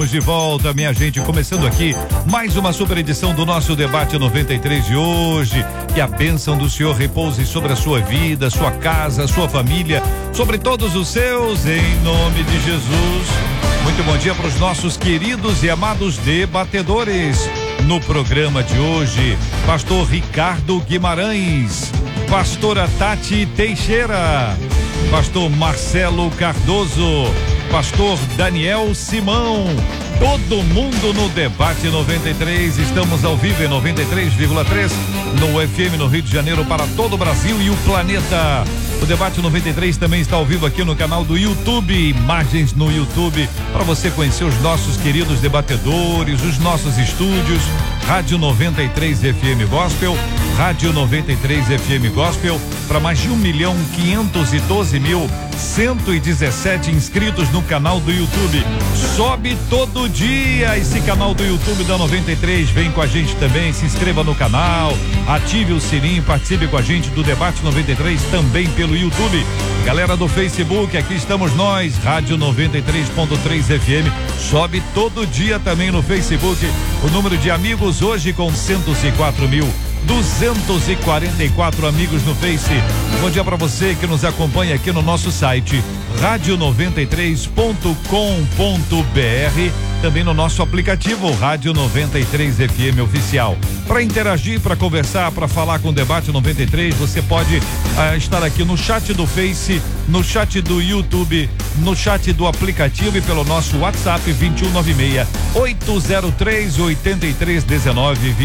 Estamos de volta, minha gente, começando aqui mais uma super edição do nosso debate 93 de hoje. Que a bênção do Senhor repouse sobre a sua vida, sua casa, sua família, sobre todos os seus, em nome de Jesus. Muito bom dia para os nossos queridos e amados debatedores. No programa de hoje, pastor Ricardo Guimarães, pastora Tati Teixeira, pastor Marcelo Cardoso, pastor Daniel Simão, todo mundo no debate 93. Estamos ao vivo em 93,3 no FM no Rio de Janeiro para todo o Brasil e o planeta. O debate 93 também está ao vivo aqui no canal do YouTube, imagens no YouTube para você conhecer os nossos queridos debatedores, os nossos estúdios. Rádio 93 FM Gospel, Rádio 93 FM Gospel, para mais de 1.512.117 inscritos no canal do YouTube. Sobe todo dia esse canal do YouTube da 93. Vem com a gente também, se inscreva no canal, ative o sininho, participe com a gente do debate 93 também pelo YouTube. Galera do Facebook, aqui estamos nós, Rádio 93.3 FM. Sobe todo dia também no Facebook. O número de amigos hoje com 104.244 amigos no Face. Bom dia para você que nos acompanha aqui no nosso site radio93.com.br, também no nosso aplicativo Rádio 93 FM Oficial. Para interagir, para conversar, para falar com o debate 93, você pode estar aqui no chat do Face, no chat do YouTube, no chat do aplicativo e pelo nosso WhatsApp 2196-803-8319,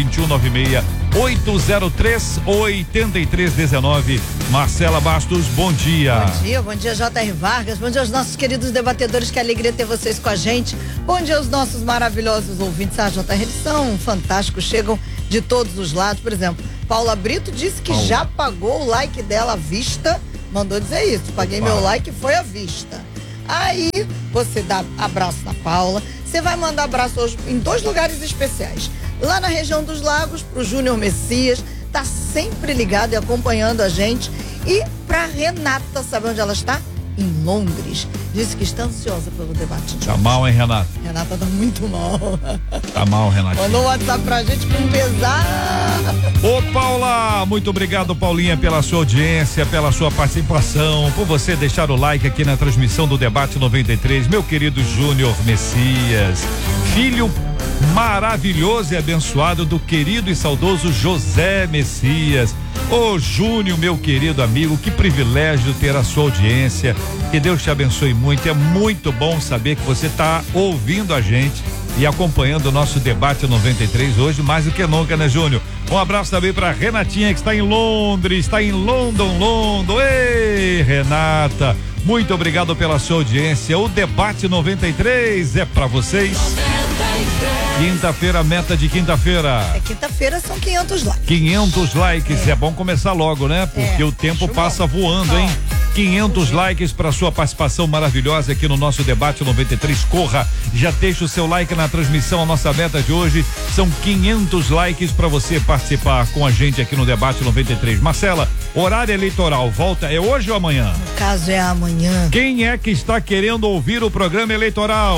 2196-803-8319. Marcela Bastos, bom dia. Bom dia J.R. Vargas, bom dia aos nossos queridos debatedores, que alegria ter vocês com a gente. Bom dia aos nossos maravilhosos ouvintes. J.R., eles são fantásticos, chegam de todos os lados. Por exemplo, Paula Brito disse que já pagou o like dela à vista, mandou dizer isso, paguei meu like, foi à vista. Aí você dá abraço na Paula, você vai mandar abraço hoje em dois lugares especiais. Lá na região dos Lagos, pro Júnior Messias, tá sempre ligado e acompanhando a gente. E pra Renata, sabe onde ela está? Em Londres. Disse que está ansiosa pelo debate de Tá hoje. mal, hein, Renata? Renata tá muito mal. Tá mal, Renata. Mandou um WhatsApp pra gente com pesar. Ô Paula, muito obrigado, Paulinha, pela sua audiência, pela sua participação, por você deixar o like aqui na transmissão do debate 93. Meu querido Júnior Messias, filho maravilhoso e abençoado do querido e saudoso José Messias. Ô Júnior, meu querido amigo, que privilégio ter a sua audiência. Que Deus te abençoe muito. É muito bom saber que você está ouvindo a gente e acompanhando o nosso debate 93 hoje, mais do que nunca, né, Júnior? Um abraço também para Renatinha, que está em Londres, está em London. Ei, Renata, muito obrigado pela sua audiência. O debate 93 é para vocês. Quinta-feira, meta de quinta-feira. Quinta-feira são 500 likes. 500 likes, é bom começar logo, né? Porque o tempo passa voando, hein? 500 likes para sua participação maravilhosa aqui no nosso debate 93. Corra, já deixa o seu like na transmissão. A nossa meta de hoje são 500 likes para você participar com a gente aqui no debate 93. Marcela, horário eleitoral volta é hoje ou amanhã? No caso é amanhã. Quem é que está querendo ouvir o programa eleitoral?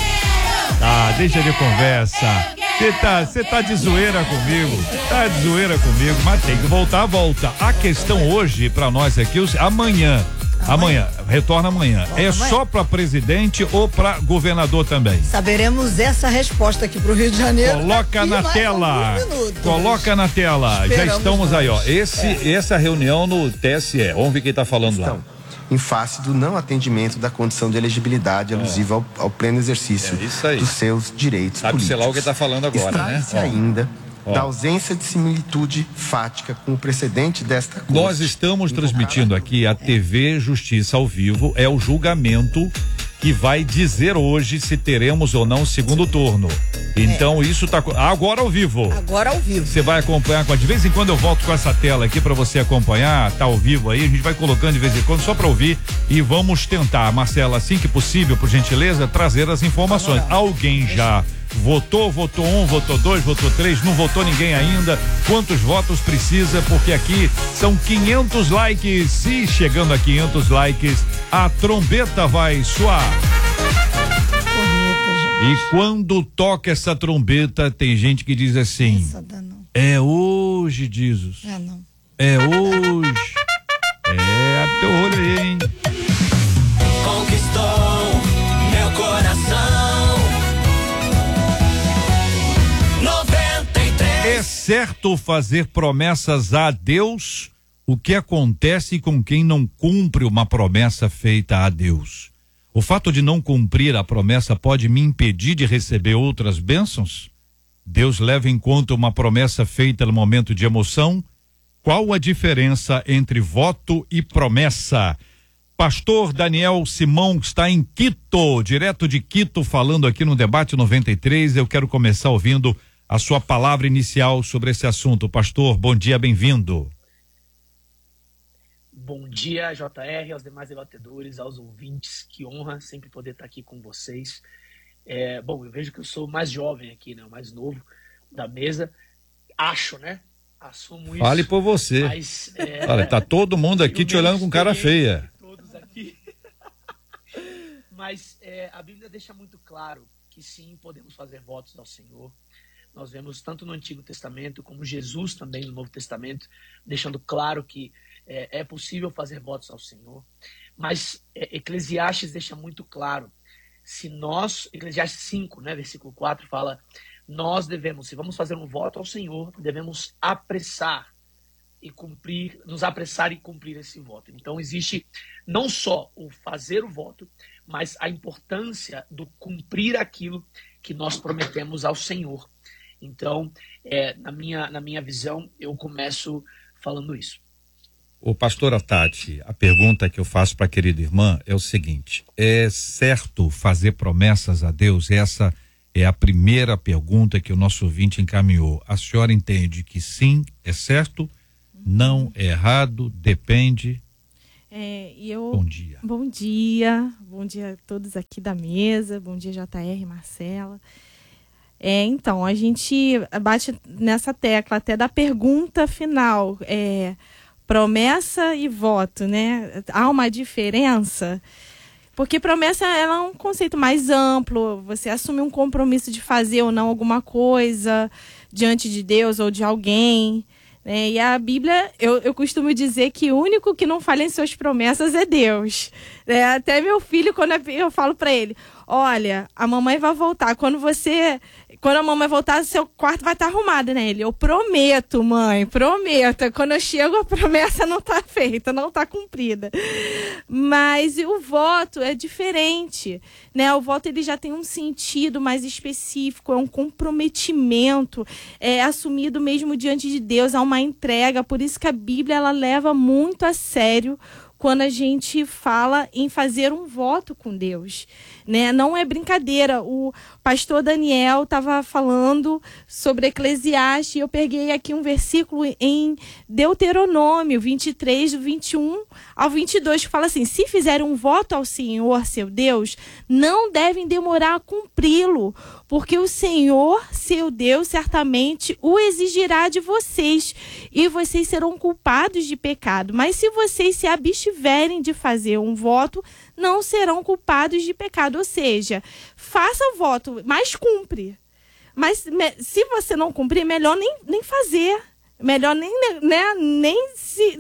Ah, deixa de conversa. Você tá de zoeira comigo. Mas tem que voltar. A questão hoje pra nós aqui, amanhã, retorna amanhã. Só pra presidente ou pra governador também? Saberemos essa resposta aqui pro Rio de Janeiro. Coloca na tela. Já estamos aí, ó. Essa reunião no TSE. Vamos ver quem tá falando lá. Em face do não atendimento da condição de elegibilidade alusiva ao pleno exercício dos seus direitos políticos. Sabe lá o que está falando agora, né? Ainda da ausência de similitude fática com o precedente desta corte. Nós estamos transmitindo aqui a TV Justiça ao vivo, é o julgamento que vai dizer hoje se teremos ou não o segundo turno. Então isso tá agora ao vivo. Você vai acompanhar de vez em quando eu volto com essa tela aqui para você acompanhar, tá ao vivo aí, a gente vai colocando de vez em quando só para ouvir e vamos tentar, Marcela, assim que possível, por gentileza, trazer as informações. Alguém já votou 1, votou 2, votou 3, não votou ninguém ainda? Quantos votos precisa? Porque aqui são 500 likes e chegando a 500 likes, a trombeta vai soar. Bonita, gente. E quando toca essa trombeta, tem gente que diz assim: é hoje, Jesus. É hoje. Abre teu olho aí, hein? Conquistou meu coração. 93. É certo fazer promessas a Deus? O que acontece com quem não cumpre uma promessa feita a Deus? O fato de não cumprir a promessa pode me impedir de receber outras bênçãos? Deus leva em conta uma promessa feita no momento de emoção? Qual a diferença entre voto e promessa? Pastor Daniel Simão está em Quito, direto de Quito, falando aqui no Debate 93. Eu quero começar ouvindo a sua palavra inicial sobre esse assunto. Pastor, bom dia, bem-vindo. Bom dia, JR, aos demais debatedores, aos ouvintes. Que honra sempre poder estar aqui com vocês. Bom, eu vejo que eu sou o mais jovem aqui, né? O mais novo da mesa. Acho, né? Assumo isso. Fale por você. Mas, olha, tá todo mundo aqui te olhando com cara feia. Todos aqui. Mas a Bíblia deixa muito claro que sim, podemos fazer votos ao Senhor. Nós vemos tanto no Antigo Testamento como Jesus também no Novo Testamento, deixando claro que é possível fazer votos ao Senhor. Mas Eclesiastes deixa muito claro, Eclesiastes 5, né, versículo 4 fala, nós devemos, se vamos fazer um voto ao Senhor, devemos nos apressar e cumprir esse voto. Então existe não só o fazer o voto, mas a importância do cumprir aquilo que nós prometemos ao Senhor. Então, na minha visão, eu começo falando isso. Ô pastora Tati, a pergunta que eu faço para a querida irmã é o seguinte: é certo fazer promessas a Deus? Essa é a primeira pergunta que o nosso ouvinte encaminhou. A senhora entende que sim, é certo? Não é errado? Depende? Bom dia. Bom dia a todos aqui da mesa, bom dia JR, Marcela. Então, a gente bate nessa tecla até da pergunta final, promessa e voto, né? Há uma diferença? Porque promessa ela é um conceito mais amplo, você assume um compromisso de fazer ou não alguma coisa diante de Deus ou de alguém. E a Bíblia, eu costumo dizer que o único que não falha em suas promessas é Deus. Até meu filho, quando eu falo para ele, olha, a mamãe vai voltar, quando a mamãe voltar, seu quarto vai estar arrumado, né? Eu prometo, mãe, prometo. Quando eu chego, a promessa não está feita, não está cumprida. Mas o voto é diferente, né? O voto ele já tem um sentido mais específico, é um comprometimento, é assumido mesmo diante de Deus, há uma entrega. Por isso que a Bíblia ela leva muito a sério quando a gente fala em fazer um voto com Deus, né? Não é brincadeira. O pastor Daniel estava falando sobre Eclesiastes, e eu peguei aqui um versículo em Deuteronômio 23, do 21 ao 22, que fala assim: se fizerem um voto ao Senhor, seu Deus, não devem demorar a cumpri-lo, porque o Senhor, seu Deus, certamente o exigirá de vocês, e vocês serão culpados de pecado. Mas se vocês se abstiverem de fazer um voto, não serão culpados de pecado. Ou seja, faça o voto, mas cumpre. Mas se você não cumprir, melhor nem fazer. Melhor nem se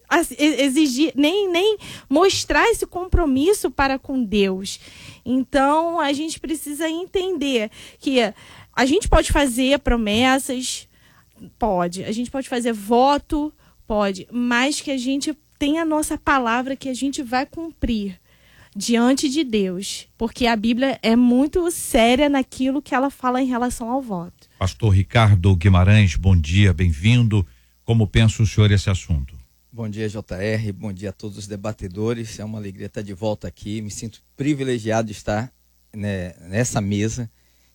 exigir, nem mostrar esse compromisso para com Deus. Então, a gente precisa entender que a gente pode fazer promessas, pode. A gente pode fazer voto, pode. Mas que a gente tenha a nossa palavra que a gente vai cumprir diante de Deus. Porque a Bíblia é muito séria naquilo que ela fala em relação ao voto. Pastor Ricardo Guimarães, bom dia, bem-vindo. Como pensa o senhor esse assunto? Bom dia, JR, bom dia a todos os debatedores. É uma alegria estar de volta aqui. Me sinto privilegiado de estar nessa mesa.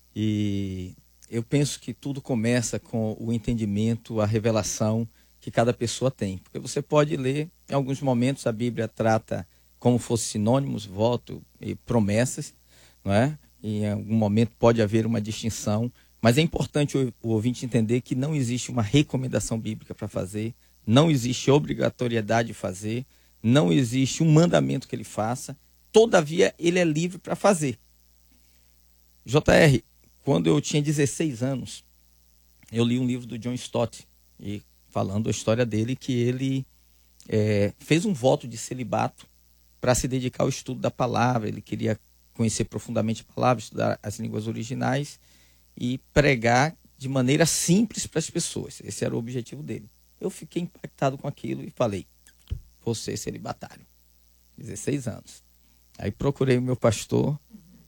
E eu penso que tudo começa com o entendimento, a revelação que cada pessoa tem. Porque você pode ler, em alguns momentos a Bíblia trata como fosse sinônimos, voto e promessas, não é? E em algum momento pode haver uma distinção, mas é importante o ouvinte entender que não existe uma recomendação bíblica para fazer, não existe obrigatoriedade de fazer, não existe um mandamento que ele faça, todavia ele é livre para fazer. JR, quando eu tinha 16 anos, eu li um livro do John Stott, e falando a história dele, que ele fez um voto de celibato para se dedicar ao estudo da palavra. Ele queria conhecer profundamente a palavra, estudar as línguas originais e pregar de maneira simples para as pessoas. Esse era o objetivo dele. Eu fiquei impactado com aquilo e falei, vou ser celibatário. 16 anos. Aí procurei o meu pastor,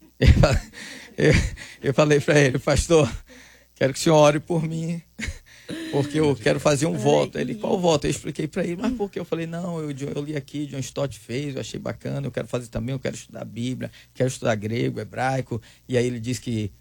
eu falei para ele, pastor, quero que o senhor ore por mim, porque eu quero fazer um voto. Ele, qual voto? Eu expliquei para ele, mas por quê? Eu falei, não, eu li aqui, John Stott fez, eu achei bacana, eu quero fazer também, eu quero estudar a Bíblia, quero estudar grego, hebraico. E aí ele diz que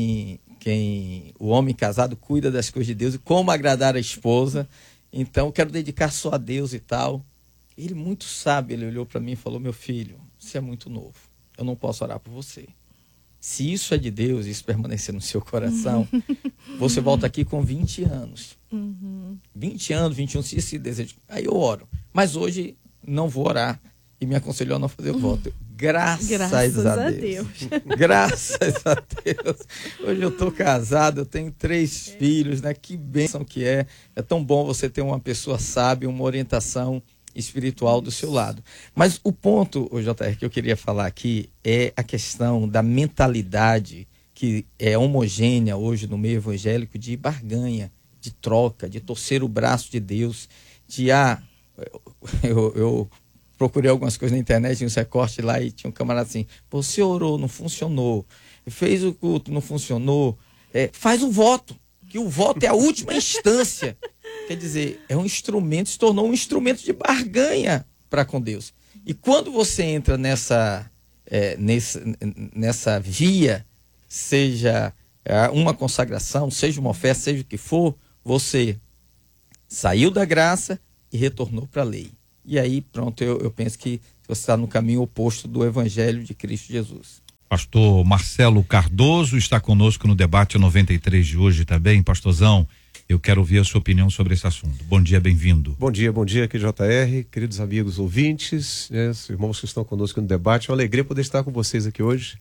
o homem casado cuida das coisas de Deus e como agradar a esposa, então eu quero dedicar só a Deus e tal. Ele, muito sábio, ele olhou para mim e falou, meu filho, você é muito novo, eu não posso orar por você. Se isso é de Deus, isso permanecer no seu coração, você volta aqui com 20 anos. 20 anos, 21, se esse desejo. Aí eu oro. Mas hoje não vou orar. E me aconselhou a não fazer o voto. Graças a Deus. Graças a Deus. Hoje eu estou casado, eu tenho 3 filhos, né? Que bênção que é. É tão bom você ter uma pessoa sábia, uma orientação espiritual do seu lado. Mas o ponto, JR, que eu queria falar aqui é a questão da mentalidade que é homogênea hoje no meio evangélico de barganha, de troca, de torcer o braço de Deus, de eu procurei algumas coisas na internet, uns recortes lá, e tinha um camarada assim, você orou, não funcionou, fez o culto, não funcionou, faz o voto, que o voto é a última instância. Quer dizer, é um instrumento, se tornou um instrumento de barganha para com Deus. E quando você entra nessa via, seja uma consagração, seja uma oferta, seja o que for, você saiu da graça e retornou para a lei. E aí, pronto, eu penso que você está no caminho oposto do Evangelho de Cristo Jesus. Pastor Marcelo Cardoso está conosco no debate 93 de hoje também. Pastorzão, eu quero ouvir a sua opinião sobre esse assunto. Bom dia, bem-vindo. Bom dia aqui, JR, queridos amigos ouvintes, né, os irmãos que estão conosco no debate. É uma alegria poder estar com vocês aqui hoje.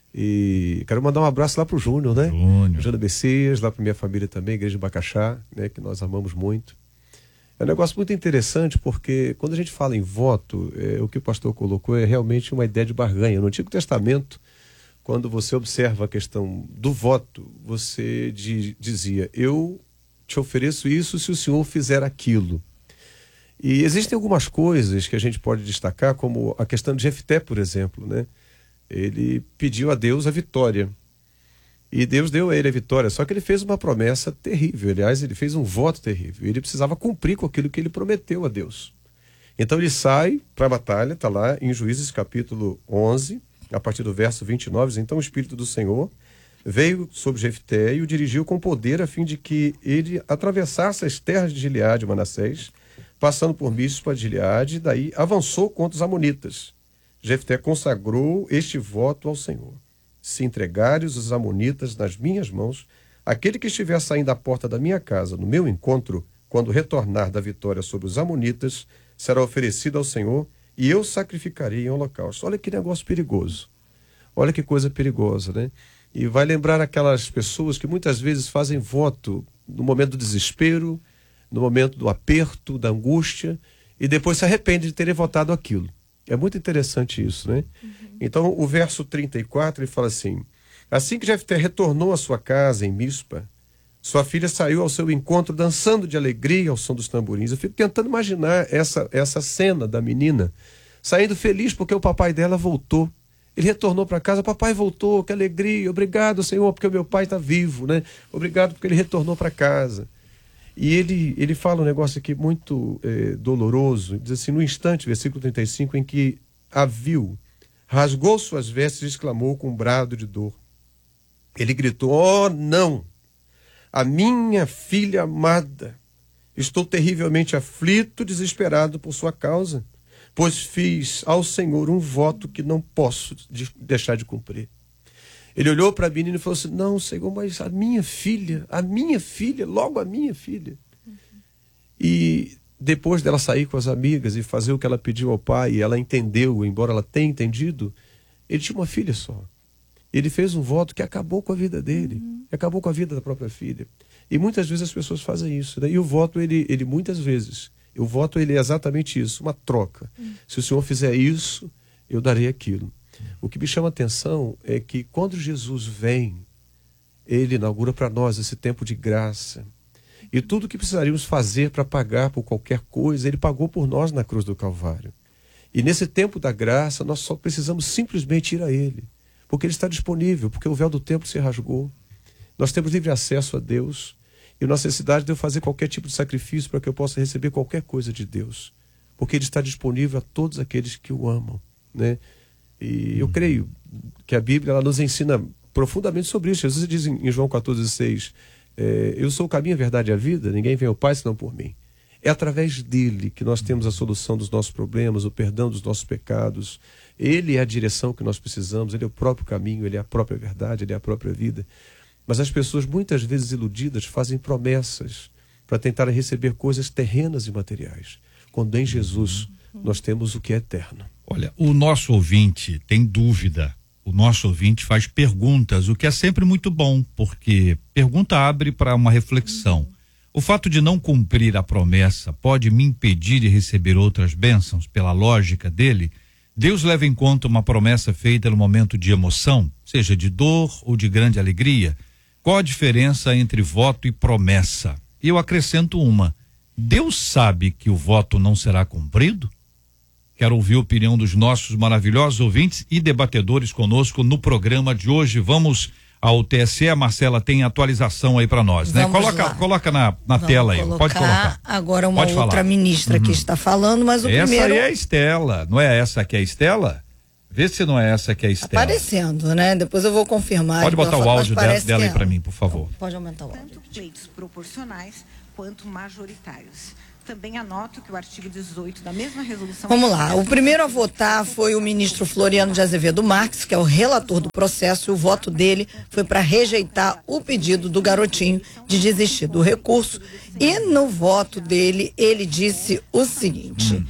E quero mandar um abraço lá pro Júnior, né? Júnior Messias, lá pra minha família também, Igreja de Bacaxá, né, que nós amamos muito. É um negócio muito interessante, porque quando a gente fala em voto, o que o pastor colocou é realmente uma ideia de barganha. No Antigo Testamento, quando você observa a questão do voto, você dizia, eu te ofereço isso se o senhor fizer aquilo. E existem algumas coisas que a gente pode destacar, como a questão de Jefté, por exemplo, né? Ele pediu a Deus a vitória. E Deus deu a ele a vitória, só que ele fez uma promessa terrível. Aliás, ele fez um voto terrível. Ele precisava cumprir com aquilo que ele prometeu a Deus. Então ele sai para a batalha, está lá em Juízes capítulo 11, a partir do verso 29. Então o Espírito do Senhor veio sobre Jefté e o dirigiu com poder a fim de que ele atravessasse as terras de Gileade e Manassés, passando por Mispa de Gileade, e daí avançou contra os amonitas. Jefté consagrou este voto ao Senhor. Se entregares os amonitas nas minhas mãos, aquele que estiver saindo da porta da minha casa no meu encontro, quando retornar da vitória sobre os amonitas, será oferecido ao Senhor e eu sacrificarei em holocausto. Olha que negócio perigoso. Olha que coisa perigosa, né? E vai lembrar aquelas pessoas que muitas vezes fazem voto no momento do desespero, no momento do aperto, da angústia, e depois se arrependem de terem votado aquilo. É muito interessante isso, né? Então, o verso 34, ele fala assim, assim que Jefté retornou à sua casa em Mispa, sua filha saiu ao seu encontro dançando de alegria ao som dos tamborins. Eu fico tentando imaginar essa cena da menina saindo feliz porque o papai dela voltou. Ele retornou para casa, papai voltou, que alegria, obrigado, Senhor, porque o meu pai está vivo, né? Obrigado porque ele retornou para casa. E ele fala um negócio aqui muito doloroso, diz assim, no instante, versículo 35, em que a viu, rasgou suas vestes e exclamou com um brado de dor. Ele gritou, oh não, a minha filha amada, estou terrivelmente aflito, desesperado por sua causa, pois fiz ao Senhor um voto que não posso deixar de cumprir. Ele olhou para a menina e falou assim, não, Senhor, mas a minha filha, logo a minha filha. E depois dela sair com as amigas e fazer o que ela pediu ao pai, e ela entendeu, embora ela tenha entendido, ele tinha uma filha só. Ele fez um voto que acabou com a vida dele, acabou com a vida da própria filha. E muitas vezes as pessoas fazem isso, né? E o voto, ele muitas vezes, o voto ele é exatamente isso, uma troca. Se o Senhor fizer isso, eu darei aquilo. O que me chama a atenção é que quando Jesus vem, ele inaugura para nós esse tempo de graça. E tudo que precisaríamos fazer para pagar por qualquer coisa, ele pagou por nós na cruz do Calvário. E nesse tempo da graça, nós só precisamos simplesmente ir a ele. Porque ele está disponível, porque o véu do templo se rasgou. Nós temos livre acesso a Deus. E nossa necessidade de eu fazer qualquer tipo de sacrifício para que eu possa receber qualquer coisa de Deus. Porque ele está disponível a todos aqueles que o amam, né? E eu creio que a Bíblia ela nos ensina profundamente sobre isso. Jesus diz em João 14,6, eu sou o caminho, a verdade e a vida, ninguém vem ao Pai senão por mim. É através dele que nós temos a solução dos nossos problemas, o perdão dos nossos pecados. Ele é a direção que nós precisamos, ele é o próprio caminho, ele é a própria verdade, ele é a própria vida. Mas as pessoas, muitas vezes iludidas, fazem promessas para tentar receber coisas terrenas e materiais. Quando em Jesus nós temos o que é eterno. Olha, o nosso ouvinte tem dúvida, o nosso ouvinte faz perguntas, o que é sempre muito bom, porque pergunta abre para uma reflexão. O fato de não cumprir a promessa pode me impedir de receber outras bênçãos pela lógica dele? Deus leva em conta uma promessa feita no momento de emoção, seja de dor ou de grande alegria? Qual a diferença entre voto e promessa? E eu acrescento uma: Deus sabe que o voto não será cumprido? Quero ouvir a opinião dos nossos maravilhosos ouvintes e debatedores conosco no programa de hoje. Vamos ao TSE. A Marcela tem atualização aí para nós, né? Coloca na tela aí, pode colocar. Agora uma outra ministra que está falando, mas o primeiro... Essa aí é a Estela, não é essa que é a Estela? Vê se não é essa que é a Estela. Aparecendo, né? Depois eu vou confirmar. Pode botar o áudio dela aí para mim, por favor. Pode aumentar o áudio. Tanto pleitos proporcionais quanto majoritários. Também anoto que o artigo 18 da mesma resolução... Vamos lá, o primeiro a votar foi o ministro Floriano de Azevedo Marques, que é o relator do processo, e o voto dele foi para rejeitar o pedido do garotinho de desistir do recurso. E no voto dele, ele disse o seguinte,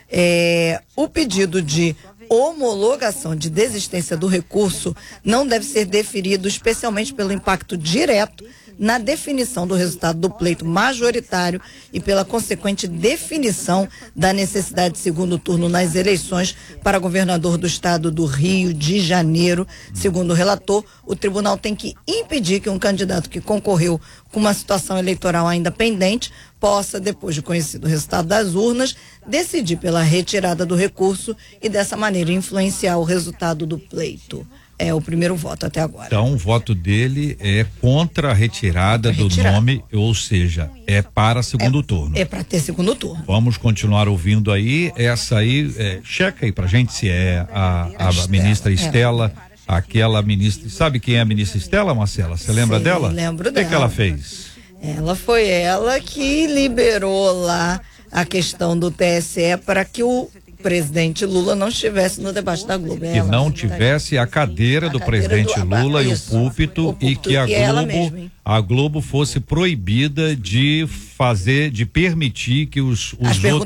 o pedido de homologação de desistência do recurso não deve ser deferido especialmente pelo impacto direto na definição do resultado do pleito majoritário e pela consequente definição da necessidade de segundo turno nas eleições para governador do estado do Rio de Janeiro. Segundo o relator, o tribunal tem que impedir que um candidato que concorreu com uma situação eleitoral ainda pendente possa, depois de conhecido o resultado das urnas, decidir pela retirada do recurso e dessa maneira influenciar o resultado do pleito. É o primeiro voto até agora. Então, o voto dele é contra a retirada do nome, ou seja, é para segundo turno. É para ter segundo turno. Vamos continuar ouvindo aí. Essa aí, checa aí pra gente se é a ministra Estela, aquela ministra. Sabe quem é a ministra Estela, Marcela? Você lembra dela? Lembro dela. O que ela fez? Foi ela que liberou lá a questão do TSE para que o presidente Lula não estivesse no debate da Globo. Que não tivesse a cadeira do presidente Lula e o púlpito, e que a Globo fosse proibida de permitir que os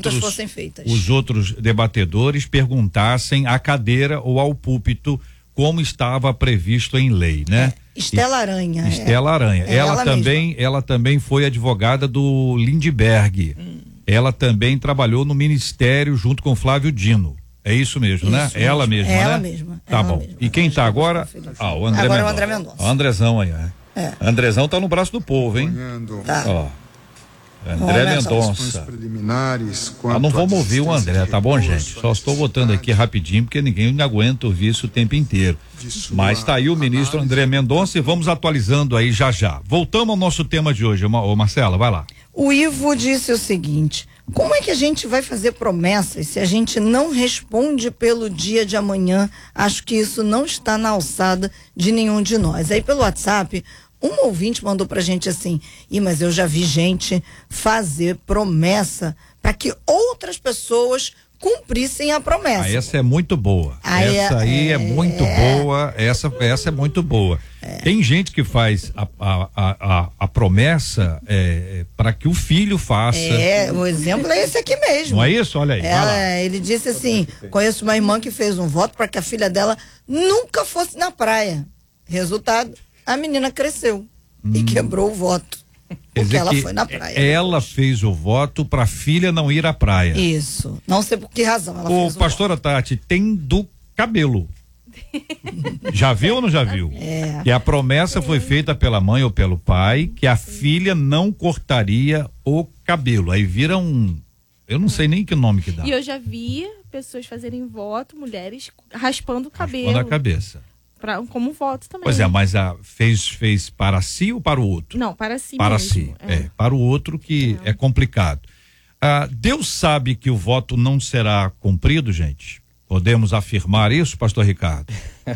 outros debatedores perguntassem à cadeira ou ao púlpito como estava previsto em lei, né? Estela Aranha. Estela Aranha. Ela também foi advogada do Lindbergh. Ela também trabalhou no ministério junto com Flávio Dino. É isso mesmo, né? Ela mesma, né? Ela mesma. Tá bom. E quem tá agora? O André Mendonça. O André Mendonça. O Andrezão aí, Andrezão tá no braço do povo, hein? Tá. André Mendonça. Não vamos ouvir o André, tá bom, gente? Só estou votando aqui rapidinho, porque ninguém aguenta ouvir isso o tempo inteiro. Mas tá aí o ministro André Mendonça e vamos atualizando aí já. Voltamos ao nosso tema de hoje. Marcela, vai lá. O Ivo disse o seguinte: como é que a gente vai fazer promessas se a gente não responde pelo dia de amanhã? Acho que isso não está na alçada de nenhum de nós. Aí pelo WhatsApp, um ouvinte mandou pra gente assim: mas eu já vi gente fazer promessa para que outras pessoas cumprissem a promessa. Essa é muito boa. Essa aí é muito boa. Essa é muito boa. Tem gente que faz a promessa para que o filho faça. O exemplo é esse aqui mesmo. Não é isso? Olha aí. Ele disse assim: conheço uma irmã que fez um voto para que a filha dela nunca fosse na praia. Resultado, a menina cresceu e quebrou o voto. Porque ela foi na praia. Ela fez o voto para a filha não ir à praia. Isso. Não sei por que razão ela fez o pastora voto. Tati, tem do cabelo. Já viu ou não já viu? Que a promessa foi feita pela mãe ou pelo pai que a filha não cortaria o cabelo. Aí vira eu não sei nem que nome que dá. E eu já vi pessoas fazerem voto, mulheres raspando o cabelo. Raspando a cabeça. Como voto também. Pois é, mas fez para si ou para o outro? Não, para si para mesmo. Si. Para o outro que é complicado. Deus sabe que o voto não será cumprido, gente? Podemos afirmar isso, pastor Ricardo?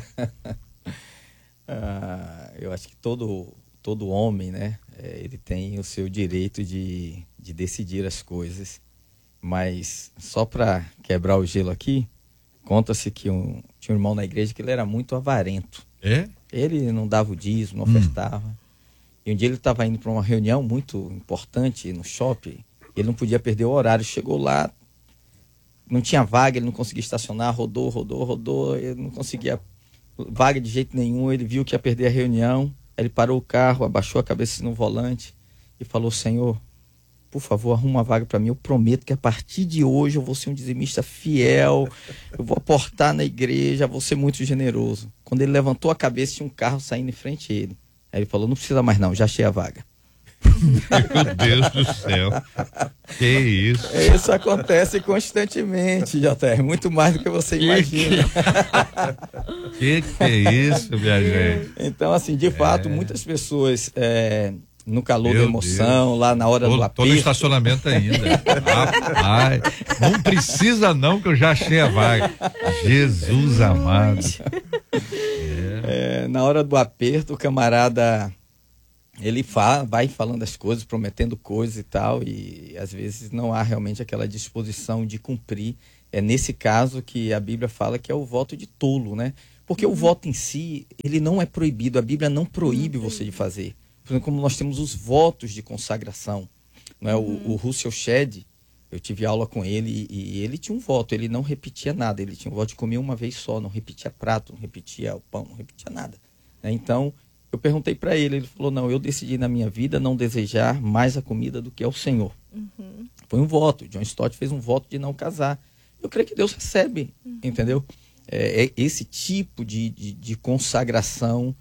Eu acho que todo homem, né? Ele tem o seu direito de decidir as coisas. Mas só para quebrar o gelo aqui, conta-se que tinha um irmão na igreja que ele era muito avarento. Ele não dava o dízimo, não ofertava. E um dia ele estava indo para uma reunião muito importante no shopping, ele não podia perder o horário. Chegou lá, não tinha vaga, ele não conseguia estacionar, rodou, ele não conseguia vaga de jeito nenhum, ele viu que ia perder a reunião, ele parou o carro, abaixou a cabeça no volante e falou: Senhor, por favor, arruma uma vaga para mim, eu prometo que a partir de hoje eu vou ser um dizimista fiel, eu vou aportar na igreja, vou ser muito generoso. Quando ele levantou a cabeça, tinha um carro saindo em frente a ele. Aí ele falou: não precisa mais não, já achei a vaga. Meu Deus do céu. Que isso? Isso acontece constantemente, JR, muito mais do que você imagina. Que é isso, minha gente? Então, assim, de fato, muitas pessoas... no calor da emoção, Deus. Lá na hora do aperto. Tô no estacionamento ainda. Rapaz, não precisa não, que eu já achei a vaga. Jesus amado. Na hora do aperto, o camarada, ele vai falando as coisas, prometendo coisas e tal, e às vezes não há realmente aquela disposição de cumprir. É nesse caso que a Bíblia fala que é o voto de tolo, né? Porque o voto em si, ele não é proibido, a Bíblia não proíbe você de fazer. Por exemplo, como nós temos os votos de consagração, não é? O Russell Shedd, eu tive aula com ele e ele tinha um voto, ele não repetia nada, ele tinha um voto de comer uma vez só, não repetia prato, não repetia o pão, não repetia nada, né? Então, eu perguntei para ele falou: não, eu decidi na minha vida não desejar mais a comida do que ao Senhor. Foi um voto. John Stott fez um voto de não casar. Eu creio que Deus recebe, entendeu? Esse tipo de consagração,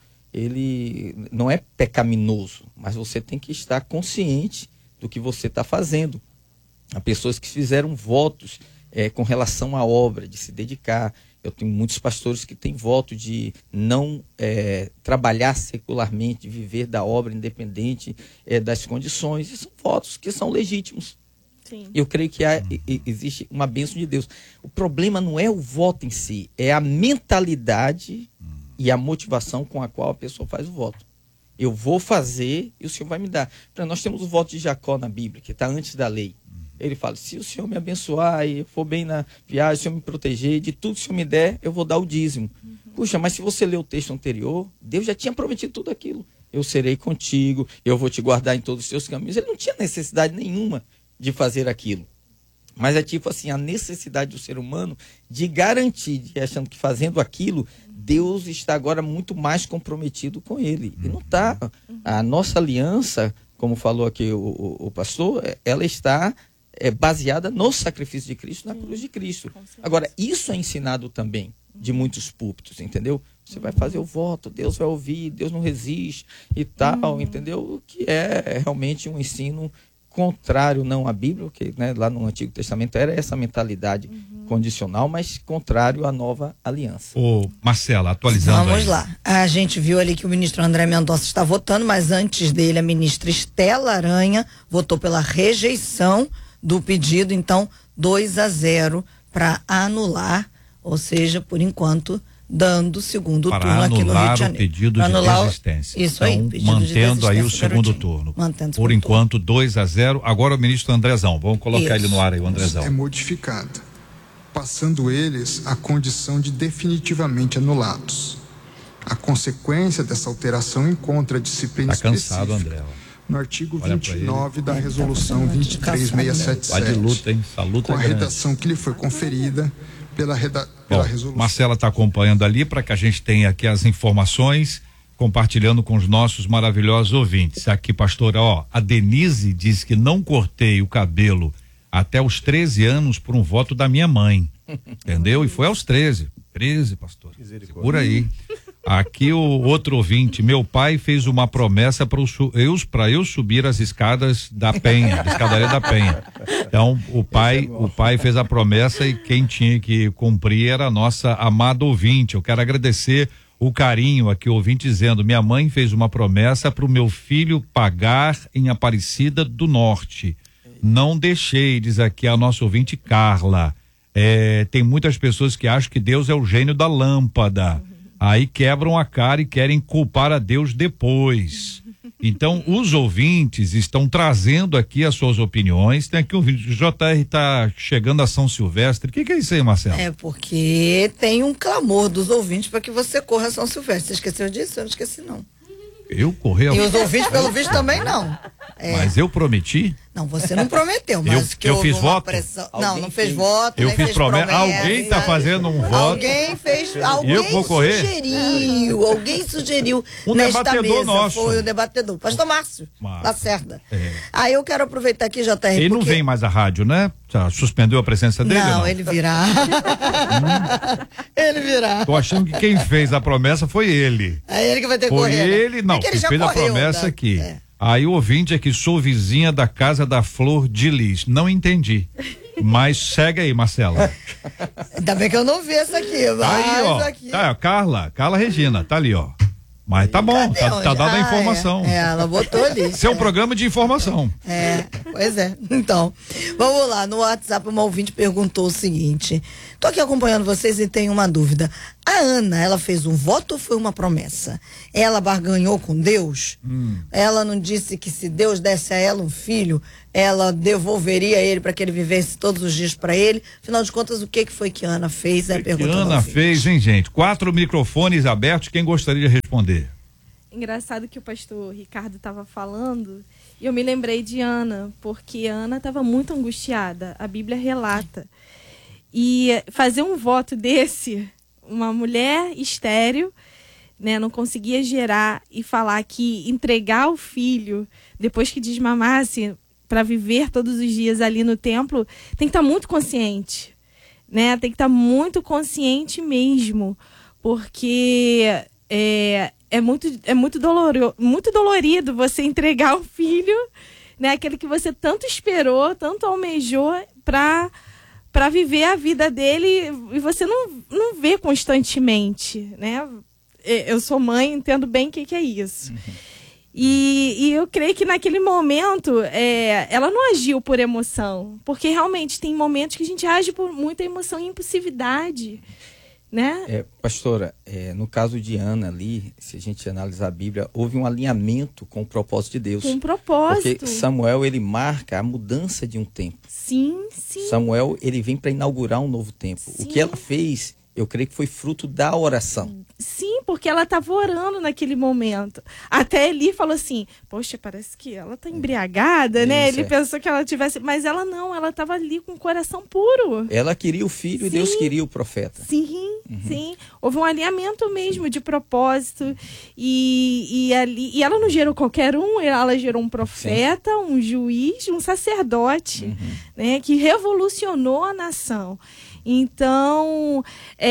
ele não é pecaminoso, mas você tem que estar consciente do que você está fazendo. Há pessoas que fizeram votos com relação à obra, de se dedicar. Eu tenho muitos pastores que têm voto de não trabalhar secularmente, de viver da obra independente das condições. E são votos que são legítimos. Sim. Eu creio que existe uma bênção de Deus. O problema não é o voto em si, é a mentalidade e a motivação com a qual a pessoa faz o voto. Eu vou fazer e o Senhor vai me dar. Nós temos o voto de Jacó na Bíblia, que está antes da lei. Ele fala: se o Senhor me abençoar e eu for bem na viagem, se o Senhor me proteger, de tudo que o Senhor me der, eu vou dar o dízimo. Puxa, mas se você ler o texto anterior, Deus já tinha prometido tudo aquilo. Eu serei contigo, eu vou te guardar em todos os teus caminhos. Ele não tinha necessidade nenhuma de fazer aquilo. Mas é tipo assim, a necessidade do ser humano de garantir, de achando que fazendo aquilo, Deus está agora muito mais comprometido com ele. E não está. A nossa aliança, como falou aqui o pastor, ela está baseada no sacrifício de Cristo, na cruz de Cristo. Agora, isso é ensinado também de muitos púlpitos, entendeu? Você vai fazer o voto, Deus vai ouvir, Deus não resiste e tal, entendeu? O que é realmente um ensino contrário, não à Bíblia, porque lá no Antigo Testamento era essa mentalidade condicional, mas contrário à nova aliança. Marcela, atualizando Vamos lá. A gente viu ali que o ministro André Mendonça está votando, mas antes dele a ministra Estela Aranha votou pela rejeição do pedido, então 2-0 para anular, ou seja, por enquanto dando o segundo turno aqui no Rio de Janeiro. O pedido de desistência. Isso aí, então, mantendo aí o segundo turno. Por enquanto, 2-0. Agora o ministro Andrezão. Vamos colocar ele no ar aí, o Andrezão. É modificada, passando eles a condição de definitivamente anulados. A consequência dessa alteração encontra a disciplina específica no artigo 29 da resolução 23677. Vai de luta, hein? Essa luta com a redação que lhe foi conferida pela resolução. Marcela está acompanhando ali para que a gente tenha aqui as informações compartilhando com os nossos maravilhosos ouvintes. Aqui, pastora, a Denise diz que não cortei o cabelo até os 13 anos por um voto da minha mãe. Entendeu? E foi aos 13, pastor. Por aí. Aqui o outro ouvinte, meu pai fez uma promessa para eu subir as escadas da Penha, da escadaria da Penha. Então, o pai fez a promessa e quem tinha que cumprir era a nossa amada ouvinte. Eu quero agradecer o carinho aqui, o ouvinte dizendo, minha mãe fez uma promessa para o meu filho pagar em Aparecida do Norte. Não deixei, diz aqui a nossa ouvinte Carla. Tem muitas pessoas que acham que Deus é o gênio da lâmpada. Aí quebram a cara e querem culpar a Deus depois. Então, os ouvintes estão trazendo aqui as suas opiniões. Tem aqui um ouvinte, o JR está chegando a São Silvestre. O que é isso aí, Marcelo? É porque tem um clamor dos ouvintes para que você corra a São Silvestre. Você esqueceu disso? Eu não esqueci, não. Eu corri? E os ouvintes, pelo visto, também não. Mas eu prometi? Não, você não prometeu, mas eu fiz voto? Pressão. Não fez voto. Eu fiz promessa. Alguém está fazendo um voto. Alguém fez. Alguém sugeriu. Um nesta debatedor mesa, nosso. Foi o debatedor. Pastor Márcio. Lacerda. Aí eu quero aproveitar aqui, JR. Ele não vem mais à rádio, né? Suspendeu a presença dele? Não, ele virá. Ele virá. Tô achando que quem fez a promessa foi ele. É ele que vai ter que correr. Foi ele, não, que fez a promessa aqui. Aí o ouvinte é que sou vizinha da casa da Flor de Lis. Não entendi. Mas segue aí, Marcela. Ainda bem que eu não vi essa aqui. Mas aí, ó. Aqui... Tá, Carla Regina, tá ali, ó. Mas tá bom, tá dada a informação. Ela botou ali. Esse é um programa de informação. Pois é. Então, vamos lá. No WhatsApp, uma ouvinte perguntou o seguinte. Tô aqui acompanhando vocês e tenho uma dúvida. A Ana, ela fez um voto ou foi uma promessa? Ela barganhou com Deus? Ela não disse que se Deus desse a ela um filho, ela devolveria ele para que ele vivesse todos os dias para ele? Afinal de contas, o que foi que a Ana fez? É a pergunta. Ana fez, hein, gente? 4 microfones abertos. Quem gostaria de responder? Engraçado que o pastor Ricardo estava falando e eu me lembrei de Ana, porque a Ana estava muito angustiada. A Bíblia relata. E fazer um voto desse, uma mulher estéril, né, não conseguia gerar, e falar que entregar o filho depois que desmamasse para viver todos os dias ali no templo, tem que estar muito consciente, né? Tem que estar muito consciente mesmo, porque é muito dolorido você entregar o filho, né, aquele que você tanto esperou, tanto almejou para viver a vida dele, e você não vê constantemente, né? Eu sou mãe, entendo bem o que é isso. E eu creio que naquele momento ela não agiu por emoção, porque realmente tem momentos que a gente age por muita emoção e impulsividade, né? Pastora, no caso de Ana ali, se a gente analisar a Bíblia, houve um alinhamento com o propósito de Deus. Com o propósito. Porque Samuel, ele marca a mudança de um tempo. Sim. Samuel, ele vem para inaugurar um novo tempo. Sim. O que ela fez, eu creio que foi fruto da oração. Sim, porque ela estava orando naquele momento. Até Eli falou assim, poxa, parece que ela tá embriagada, né? Ele pensou que ela tivesse... Mas ela não, ela estava ali com o coração puro. Ela queria o filho e Deus queria o profeta. Sim. Houve um alinhamento mesmo de propósito. E ela não gerou qualquer um, ela gerou um profeta, um juiz, um sacerdote, né? Que revolucionou a nação. Então,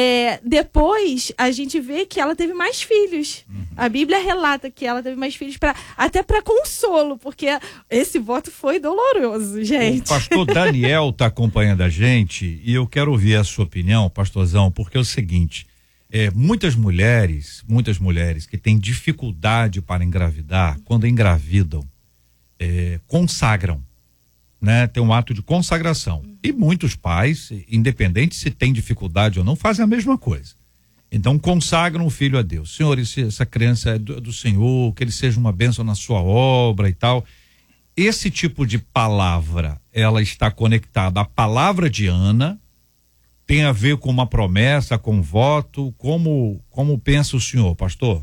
depois a gente vê que ela teve mais filhos. A Bíblia relata que ela teve mais filhos até para consolo, porque esse voto foi doloroso, gente. O pastor Daniel está acompanhando a gente e eu quero ouvir a sua opinião, pastorzão, porque é o seguinte, muitas mulheres que têm dificuldade para engravidar, quando engravidam, consagram, né? Tem um ato de consagração. E muitos pais, independente se tem dificuldade ou não, fazem a mesma coisa. Então consagram o filho a Deus. Senhor, essa criança é do Senhor, que ele seja uma bênção na sua obra e tal. Esse tipo de palavra, ela está conectada à palavra de Ana, tem a ver com uma promessa, com um voto, como pensa o senhor, pastor?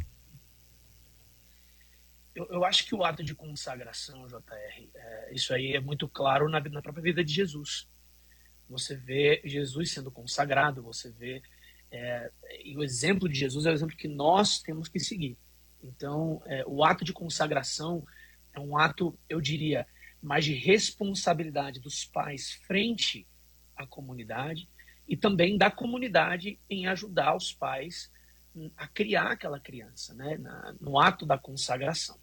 Eu acho que o ato de consagração, JR, isso aí é muito claro na própria vida de Jesus. Você vê Jesus sendo consagrado, você vê... e o exemplo de Jesus é o exemplo que nós temos que seguir. Então, o ato de consagração é um ato, eu diria, mais de responsabilidade dos pais frente à comunidade e também da comunidade em ajudar os pais a criar aquela criança, né? No ato da consagração.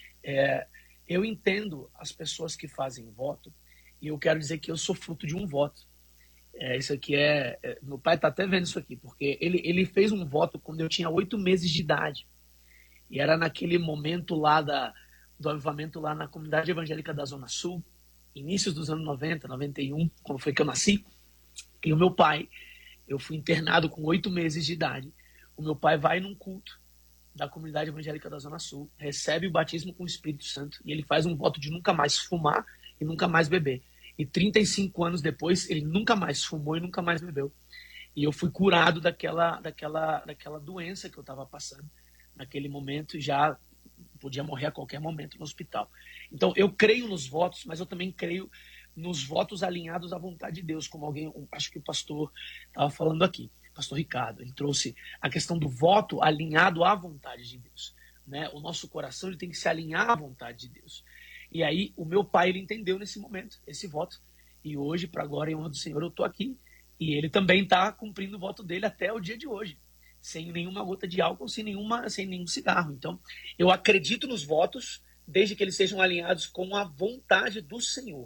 Eu entendo as pessoas que fazem voto e eu quero dizer que eu sou fruto de um voto. Isso aqui meu pai está até vendo isso aqui, porque ele fez um voto quando eu tinha 8 meses de idade. E era naquele momento lá do avivamento lá na comunidade evangélica da Zona Sul, inícios dos anos 90, 91, quando foi que eu nasci. E o meu pai, eu fui internado com 8 meses de idade. O meu pai vai num culto da comunidade evangélica da Zona Sul, recebe o batismo com o Espírito Santo e ele faz um voto de nunca mais fumar e nunca mais beber. E 35 anos depois, ele nunca mais fumou e nunca mais bebeu. E eu fui curado daquela doença que eu estava passando naquele momento e já podia morrer a qualquer momento no hospital. Então, eu creio nos votos, mas eu também creio nos votos alinhados à vontade de Deus, como acho que o pastor estava falando aqui, pastor Ricardo, ele trouxe a questão do voto alinhado à vontade de Deus, né? O nosso coração ele tem que se alinhar à vontade de Deus. E aí, o meu pai, ele entendeu nesse momento, esse voto, e hoje, para agora, em honra do Senhor, eu estou aqui, e ele também está cumprindo o voto dele até o dia de hoje, sem nenhuma gota de álcool, sem nenhum cigarro. Então, eu acredito nos votos, desde que eles sejam alinhados com a vontade do Senhor.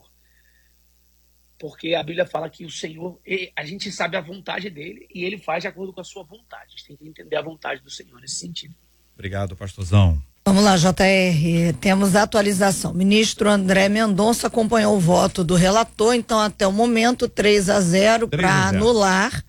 Porque a Bíblia fala que o Senhor, a gente sabe a vontade dele e ele faz de acordo com a sua vontade. A gente tem que entender a vontade do Senhor nesse sentido. Obrigado, pastorzão. Vamos lá, JR, temos a atualização. Ministro André Mendonça acompanhou o voto do relator, então até o momento 3-0 para anular.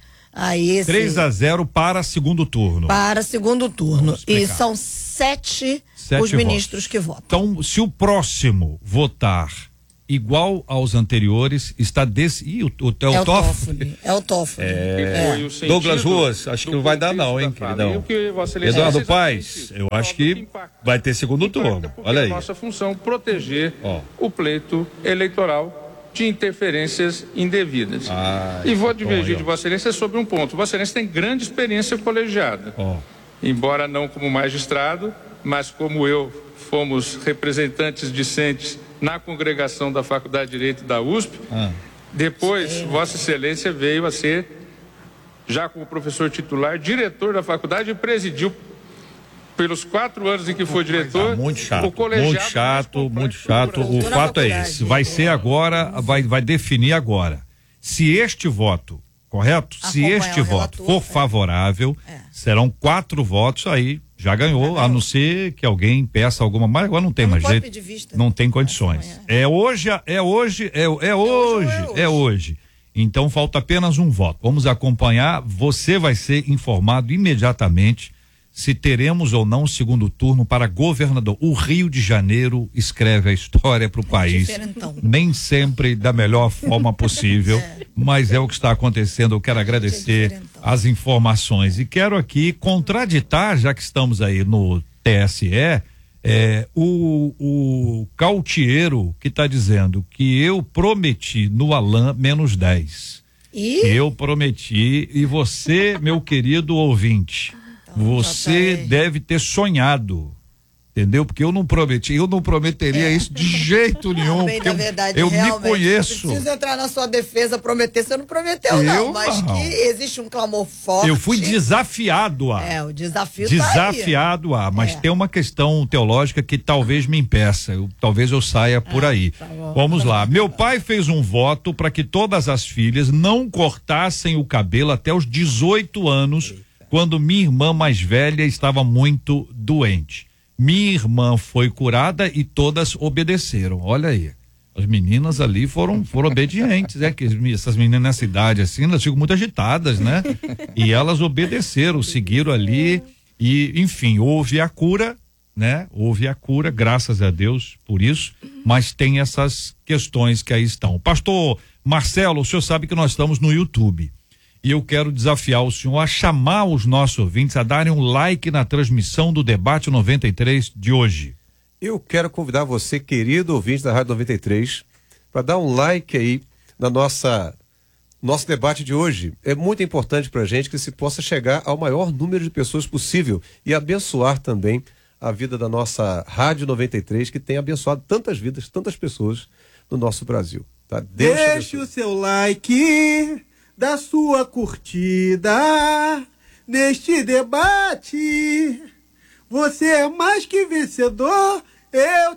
3-0 para segundo turno. Para segundo turno. E são 7 os ministros que votam. Então, se o próximo votar igual aos anteriores, está desse. O Toffoli. É o Toffoli. Douglas Ruas, acho que não vai dar, não, hein, queridão? Eduardo Paes, eu acho que vai ter segundo turno. Olha aí. Nossa função proteger o pleito eleitoral de interferências indevidas. E vou divergir de Vossa Excelência sobre um ponto. Vossa Excelência tem grande experiência colegiada. Embora não como magistrado, mas como eu, fomos representantes discentes na congregação da Faculdade de Direito da USP. Depois, Vossa Excelência veio a ser, já como professor titular, diretor da faculdade e presidiu pelos 4 anos em que foi diretor. Muito chato, muito chato. O fato é esse. Vai ser agora, vai definir agora. Se este voto, correto? Se este voto for favorável, serão 4 votos aí. Já ganhou, a não ser que alguém peça alguma, mas agora não tem mais jeito. Não tem condições. É hoje. Então falta apenas um voto. Vamos acompanhar. Você vai ser informado imediatamente se teremos ou não segundo turno para governador. O Rio de Janeiro escreve a história para o país. Nem sempre da melhor forma possível, mas é o que está acontecendo. Eu quero agradecer as informações e quero aqui contraditar, já que estamos aí no TSE, o Cautieiro que está dizendo que eu prometi no Alan -10. Eu prometi, e você, meu querido ouvinte, você deve ter sonhado, entendeu? Porque eu não prometeria isso de jeito nenhum. Na verdade, eu me conheço. Não preciso entrar na sua defesa, prometer, você não prometeu não, mas que existe um clamor forte. Eu fui desafiado o desafio desafiado mas tem uma questão teológica que talvez me impeça, talvez eu saia por aí. Vamos lá. Meu pai fez um voto para que todas as filhas não cortassem o cabelo até os 18 anos, quando minha irmã mais velha estava muito doente. Minha irmã foi curada e todas obedeceram. Olha aí, as meninas ali foram obedientes, que essas meninas nessa idade assim, elas ficam muito agitadas, né? E elas obedeceram, seguiram ali e, enfim, houve a cura, né? Houve a cura, graças a Deus por isso, mas tem essas questões que aí estão. Pastor Marcelo, o senhor sabe que nós estamos no YouTube. E eu quero desafiar o senhor a chamar os nossos ouvintes a darem um like na transmissão do Debate 93 de hoje. Eu quero convidar você, querido ouvinte da Rádio 93, para dar um like aí na nosso debate de hoje. É muito importante para a gente que se possa chegar ao maior número de pessoas possível e abençoar também a vida da nossa Rádio 93, que tem abençoado tantas vidas, tantas pessoas no nosso Brasil. Tá? Deixe o seu like, da sua curtida neste debate. Você é mais que vencedor, eu